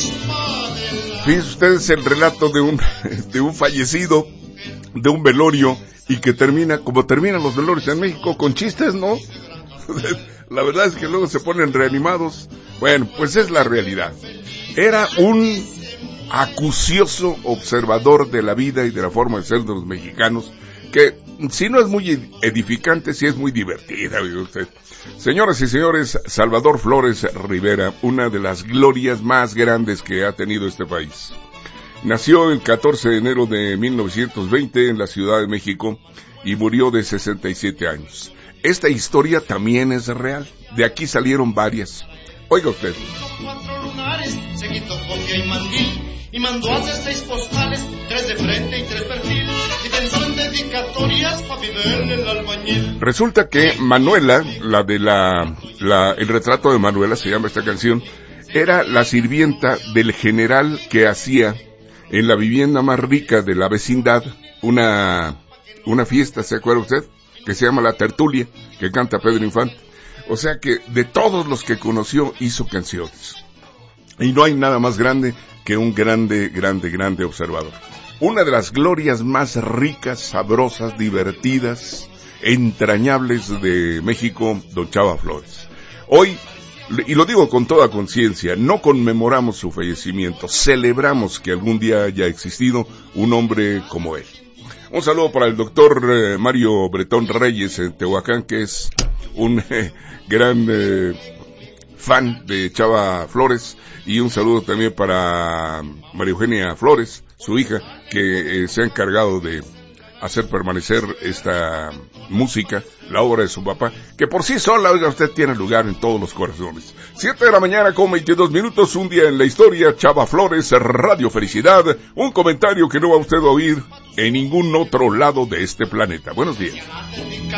Fíjense ustedes el relato de un fallecido, de un velorio, y que termina, como terminan los velorios en México, con chistes, ¿no? La verdad es que luego se ponen reanimados. Bueno, pues es la realidad. Era un acucioso observador de la vida y de la forma de ser de los mexicanos, que si no es muy edificante, sí es muy divertida, oiga usted. Señoras y señores, Salvador Flores Rivera, una de las glorias más grandes que ha tenido este país. Nació el 14 de enero de 1920 en la Ciudad de México y murió de 67 años. Esta historia también es real. De aquí salieron varias. Oiga usted. Se quitó copia y mandil y mandó a hacer 6 postales, 3 de frente y 3 perfil, y pensó en dedicatorias para vivir en el albañil. Resulta que Manuela, el retrato de Manuela, se llama esta canción, era la sirvienta del general que hacía en la vivienda más rica de la vecindad una fiesta, ¿se acuerda usted? Que se llama La Tertulia, que canta Pedro Infante. O sea que de todos los que conoció hizo canciones. Y no hay nada más grande que un grande observador. Una de las glorias más ricas, sabrosas, divertidas, entrañables de México, don Chava Flores. Hoy, y lo digo con toda conciencia, no conmemoramos su fallecimiento, celebramos que algún día haya existido un hombre como él. Un saludo para el doctor Mario Bretón Reyes en Tehuacán, que es un gran fan de Chava Flores, y un saludo también para María Eugenia Flores, su hija, que se ha encargado de hacer permanecer esta música, la obra de su papá, que por sí sola, oiga usted, tiene lugar en todos los corazones. 7 de la mañana con 22 minutos, un día en la historia, Chava Flores, Radio Felicidad, un comentario que no va usted a oír en ningún otro lado de este planeta. Buenos días.